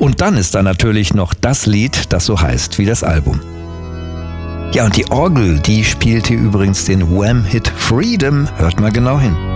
Und dann ist da natürlich noch das Lied, das so heißt wie das Album. Ja, und die Orgel, die spielt hier übrigens den Wham-Hit Freedom. Hört mal genau hin.